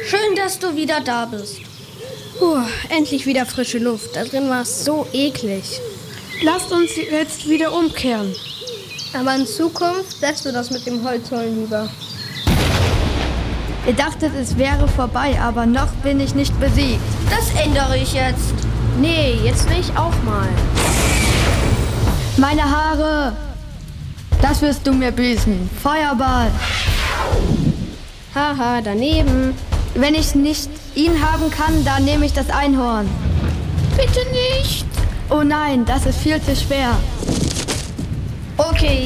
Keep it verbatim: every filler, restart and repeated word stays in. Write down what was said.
Schön, dass du wieder da bist. Puh, endlich wieder frische Luft. Da drin war es so eklig. Lasst uns jetzt wieder umkehren. Aber in Zukunft lässt du das mit dem Holzholen lieber. Ihr dachtet, es wäre vorbei, aber noch bin ich nicht besiegt. Das ändere ich jetzt. Nee, jetzt will ich auch mal. Meine Haare! Das wirst du mir büßen. Feuerball! Haha, daneben. Wenn ich nicht ihn haben kann, dann nehme ich das Einhorn. Bitte nicht. Oh nein, das ist viel zu schwer. Okay,